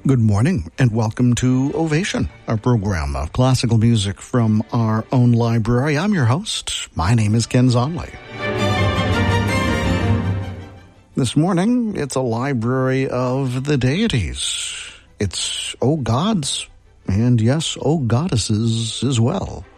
Good morning and welcome to Ovation, our program of classical music from our own library. I'm your host. My name is Ken Zonley. This morning, it's a library of the deities. It's O Gods, and yes, O Goddesses as well.